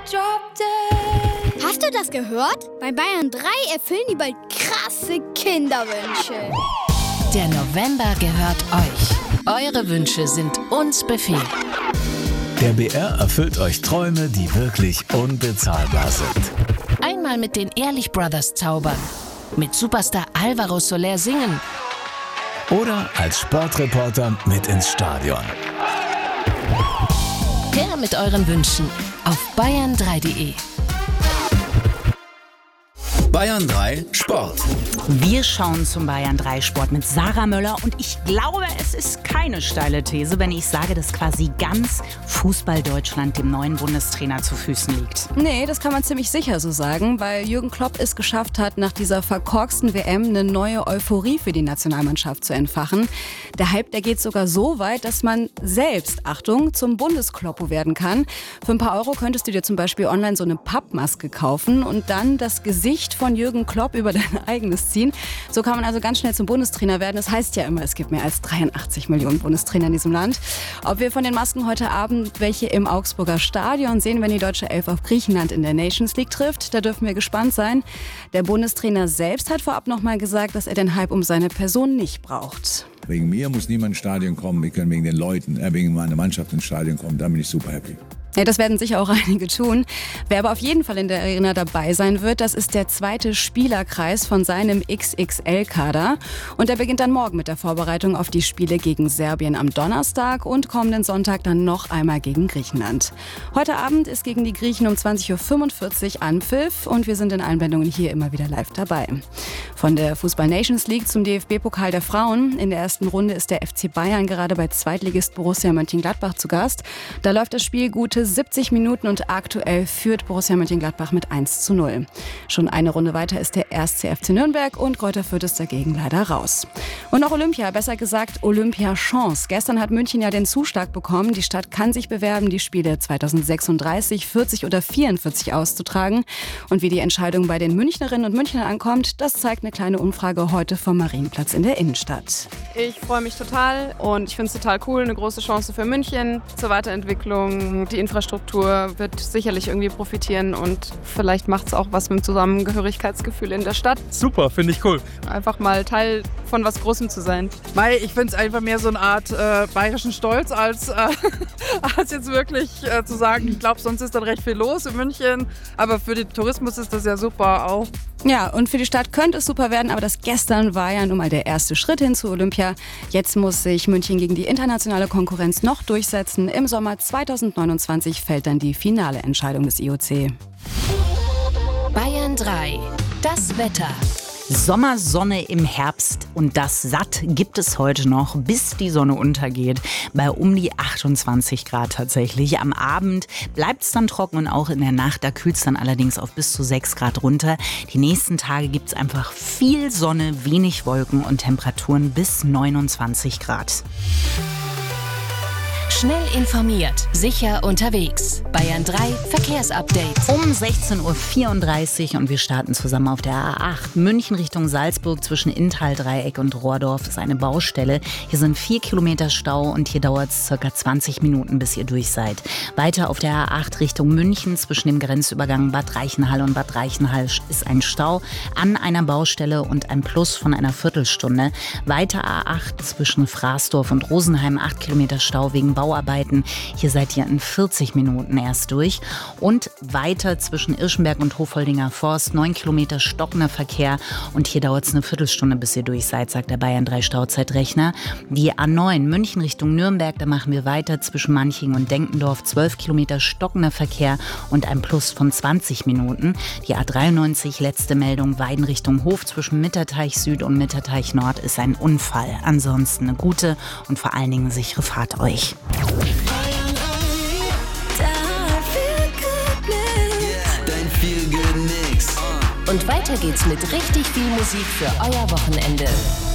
drop dead. Hast du das gehört? Bei Bayern 3 erfüllen die bald krasse Kinderwünsche. Der November gehört euch. Eure Wünsche sind uns Befehl. Der BR erfüllt euch Träume, die wirklich unbezahlbar sind. Einmal mit den Ehrlich Brothers zaubern. Mit Superstar Alvaro Soler singen. Oder als Sportreporter mit ins Stadion. Her mit euren Wünschen auf bayern3.de. Bayern 3 Sport. Wir schauen zum Bayern 3 Sport mit Sarah Möller und ich glaube, es ist keine steile These, wenn ich sage, dass quasi ganz Fußball-Deutschland dem neuen Bundestrainer zu Füßen liegt. Nee, das kann man ziemlich sicher so sagen, weil Jürgen Klopp es geschafft hat, nach dieser verkorksten WM eine neue Euphorie für die Nationalmannschaft zu entfachen. Der Hype, der geht sogar so weit, dass man selbst, Achtung, zum Bundeskloppo werden kann. Für ein paar Euro könntest du dir zum Beispiel online so eine Pappmaske kaufen und dann das Gesicht von Jürgen Klopp über dein eigenes ziehen. So kann man also ganz schnell zum Bundestrainer werden. Das heißt ja immer, es gibt mehr als 83 Millionen Bundestrainer in diesem Land. Ob wir von den Masken heute Abend welche im Augsburger Stadion sehen, wenn die deutsche Elf auf Griechenland in der Nations League trifft, da dürfen wir gespannt sein. Der Bundestrainer selbst hat vorab noch mal gesagt, dass er den Hype um seine Person nicht braucht. Wegen mir muss niemand ins Stadion kommen, wir können wegen den Leuten, wegen meiner Mannschaft ins Stadion kommen, da bin ich super happy. Ja, das werden sicher auch einige tun. Wer aber auf jeden Fall in der Arena dabei sein wird, das ist der zweite Spielerkreis von seinem XXL-Kader. Und der beginnt dann morgen mit der Vorbereitung auf die Spiele gegen Serbien am Donnerstag und kommenden Sonntag dann noch einmal gegen Griechenland. Heute Abend ist gegen die Griechen um 20.45 Uhr Anpfiff und wir sind in Einblendungen hier immer wieder live dabei. Von der Fußball-Nations League zum DFB-Pokal der Frauen. In der ersten Runde ist der FC Bayern gerade bei Zweitligist Borussia Mönchengladbach zu Gast. Da läuft das Spiel gute 70 Minuten und aktuell führt Borussia Mönchengladbach mit 1:0. Schon eine Runde weiter ist der 1. FC Nürnberg und Greuther Fürth ist dagegen leider raus. Und noch Olympia, besser gesagt Olympia-Chance. Gestern hat München ja den Zuschlag bekommen. Die Stadt kann sich bewerben, die Spiele 2036, 40 oder 44 auszutragen. Und wie die Entscheidung bei den Münchnerinnen und Münchnern ankommt, das zeigt eine kleine Umfrage heute vom Marienplatz in der Innenstadt. Ich freue mich total und ich finde es total cool, eine große Chance für München zur Weiterentwicklung. Die Infrastruktur wird sicherlich irgendwie profitieren und vielleicht macht es auch was mit dem Zusammengehörigkeitsgefühl in der Stadt. Super, finde ich cool. Einfach mal Teil von was Großem zu sein. Ich finde es einfach mehr so eine Art bayerischen Stolz, als jetzt wirklich zu sagen, ich glaube, sonst ist dann recht viel los in München. Aber für den Tourismus ist das ja super auch. Ja, und für die Stadt könnte es super werden, aber das gestern war ja nun mal der erste Schritt hin zu Olympia. Jetzt muss sich München gegen die internationale Konkurrenz noch durchsetzen. Im Sommer 2029 fällt dann die finale Entscheidung des IOC. Bayern 3. Das Wetter. Sommersonne im Herbst und das satt gibt es heute noch, bis die Sonne untergeht, bei um die 28 Grad tatsächlich. Am Abend bleibt es dann trocken und auch in der Nacht, da kühlt es dann allerdings auf bis zu 6 Grad runter. Die nächsten Tage gibt es einfach viel Sonne, wenig Wolken und Temperaturen bis 29 Grad. Schnell informiert, sicher unterwegs. Bayern 3 Verkehrsupdate. Um 16.34 Uhr und wir starten zusammen auf der A8. München Richtung Salzburg zwischen Inntal-Dreieck und Rohrdorf ist eine Baustelle. Hier sind 4 Kilometer Stau und hier dauert es ca. 20 Minuten, bis ihr durch seid. Weiter auf der A8 Richtung München zwischen dem Grenzübergang Bad Reichenhall und Bad Reichenhall ist ein Stau an einer Baustelle und ein Plus von einer Viertelstunde. Weiter A8 zwischen Fraßdorf und Rosenheim 8 Kilometer Stau wegen Bauarbeiten. Hier seid ihr in 40 Minuten erst durch. Und weiter zwischen Irschenberg und Hofoldinger Forst 9 Kilometer stockender Verkehr. Und hier dauert es eine Viertelstunde, bis ihr durch seid, sagt der Bayern 3 Stauzeitrechner. Die A9 München Richtung Nürnberg, da machen wir weiter zwischen Manching und Denkendorf 12 Kilometer stockender Verkehr und ein Plus von 20 Minuten. Die A93 letzte Meldung Weiden Richtung Hof zwischen Mitterteich Süd und Mitterteich Nord ist ein Unfall. Ansonsten eine gute und vor allen Dingen sichere Fahrt euch. Und weiter geht's mit richtig viel Musik für euer Wochenende.